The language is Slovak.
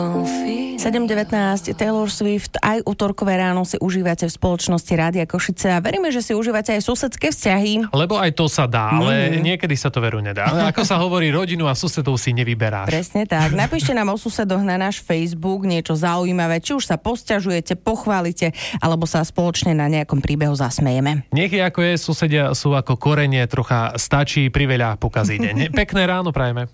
7.19, Taylor Swift, aj utorkové ráno si užívate v spoločnosti Rádia Košice a veríme, že si užívate aj susedské vzťahy. Lebo aj to sa dá, ale niekedy sa to veru nedá. Ako sa hovorí, rodinu a susedov si nevyberáš. Presne tak. Napíšte nám o susedoch na náš Facebook niečo zaujímavé, či už sa posťažujete, pochválite, alebo sa spoločne na nejakom príbehu zasmejeme. Nech je ako je, susedia sú ako korenie, trocha stačí, priveľa pokazí deň. Pekné ráno prajeme.